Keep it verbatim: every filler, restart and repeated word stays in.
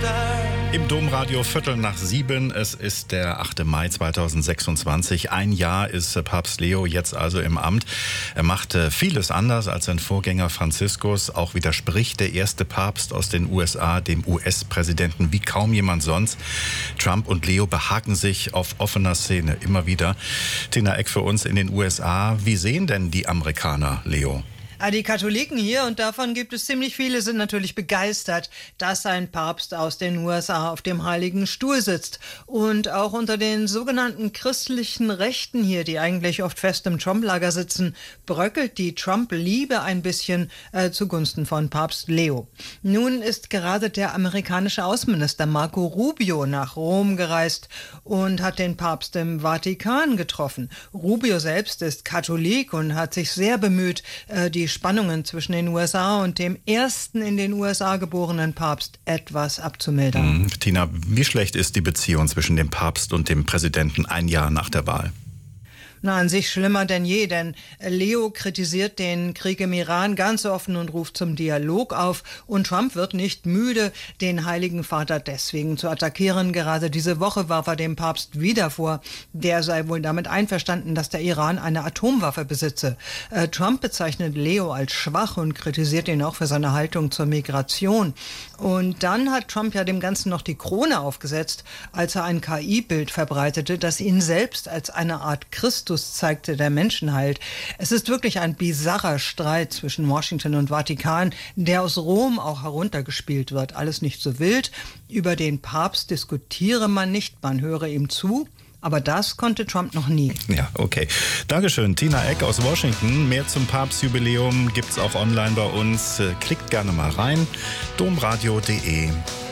Im Domradio Viertel nach sieben. Es ist der achte Mai zweitausendsechsundzwanzig. Ein Jahr ist Papst Leo jetzt also im Amt. Er machte vieles anders als sein Vorgänger Franziskus. Auch widerspricht der erste Papst aus den U S A dem U S-Präsidenten wie kaum jemand sonst. Trump und Leo behaken sich auf offener Szene immer wieder. Tina Eck für uns in den U S A. Wie sehen denn die Amerikaner Leo? Die Katholiken hier, und davon gibt es ziemlich viele, sind natürlich begeistert, dass ein Papst aus den U S A auf dem Heiligen Stuhl sitzt. Und auch unter den sogenannten christlichen Rechten hier, die eigentlich oft fest im Trump-Lager sitzen, bröckelt die Trump-Liebe ein bisschen äh, zugunsten von Papst Leo. Nun ist gerade der amerikanische Außenminister Marco Rubio nach Rom gereist und hat den Papst im Vatikan getroffen. Rubio selbst ist Katholik und hat sich sehr bemüht, äh, die Spannungen zwischen den U S A und dem ersten in den U S A geborenen Papst etwas abzumildern. Mhm. Tina, wie schlecht ist die Beziehung zwischen dem Papst und dem Präsidenten ein Jahr nach der Wahl? Na, an sich schlimmer denn je, denn Leo kritisiert den Krieg im Iran ganz offen und ruft zum Dialog auf. Und Trump wird nicht müde, den Heiligen Vater deswegen zu attackieren. Gerade diese Woche warf er dem Papst wieder vor, der sei wohl damit einverstanden, dass der Iran eine Atomwaffe besitze. Äh, Trump bezeichnet Leo als schwach und kritisiert ihn auch für seine Haltung zur Migration. Und dann hat Trump ja dem Ganzen noch die Krone aufgesetzt, als er ein K I-Bild verbreitete, das ihn selbst als eine Art Christus zeigte, der Menschen heilt. Es ist wirklich ein bizarrer Streit zwischen Washington und Vatikan, der aus Rom auch heruntergespielt wird. Alles nicht so wild. Über den Papst diskutiere man nicht, man höre ihm zu. Aber das konnte Trump noch nie. Ja, okay. Dankeschön, Tina Eck aus Washington. Mehr zum Papstjubiläum gibt's auch online bei uns. Klickt gerne mal rein. domradio punkt de